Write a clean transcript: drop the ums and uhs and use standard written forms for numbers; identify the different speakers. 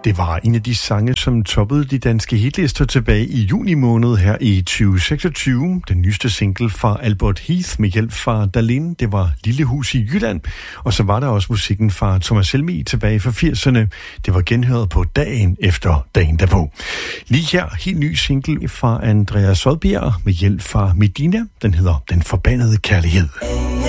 Speaker 1: Det var en af de sange, som toppede de danske hitlister tilbage i juni måned her i 2026. Den nyeste single fra Albert Heath med hjælp fra Darlene, det var Lille Hus i Jylland. Og så var der også musikken fra Thomas Helmig tilbage fra 80'erne. Det var genhørt på dagen efter dagen derpå. Lige her, helt ny single fra Andreas Odbjerg med hjælp fra Medina. Den hedder Den Forbandede Kærlighed.